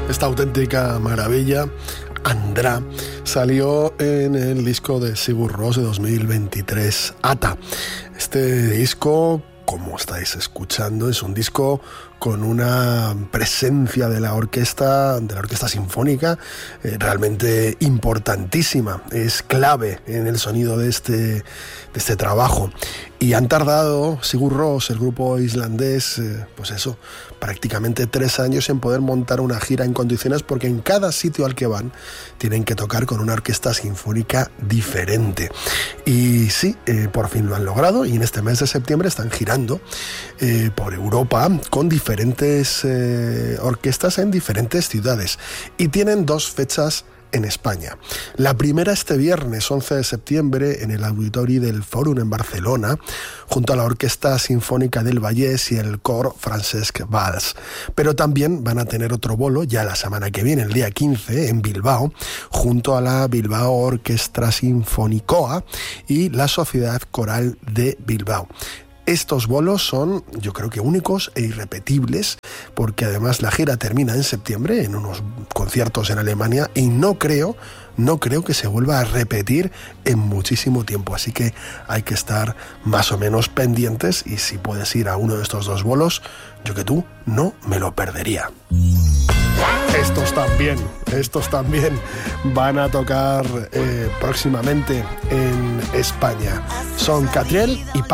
Esta auténtica maravilla, Andrà, salió en el disco de Sigur Rós de 2023, Ata. Este disco, como estáis escuchando, es un disco con una presencia de la orquesta sinfónica realmente importantísima. Es clave en el sonido de este trabajo. Y han tardado, Sigur Rós, el grupo islandés, prácticamente 3 años en poder montar una gira en condiciones, porque en cada sitio al que van tienen que tocar con una orquesta sinfónica diferente. Y sí, por fin lo han logrado, y en este mes de septiembre están girando por Europa con diferentes orquestas en diferentes ciudades, y tienen 2 fechas en España. La primera este viernes 11 de septiembre en el Auditori del Fòrum en Barcelona, junto a la Orquesta Sinfónica del Vallès y el Cor Francesc Valls. Pero también van a tener otro bolo ya la semana que viene, el día 15, en Bilbao, junto a la Bilbao Orquestra Sinfonicoa y la Sociedad Coral de Bilbao. Estos bolos son, yo creo que únicos e irrepetibles, porque además la gira termina en septiembre en unos conciertos en Alemania, y no creo que se vuelva a repetir en muchísimo tiempo. Así que hay que estar más o menos pendientes, y si puedes ir a uno de estos 2 bolos, yo que tú no me lo perdería. Estos también van a tocar próximamente en España. Son Catriel y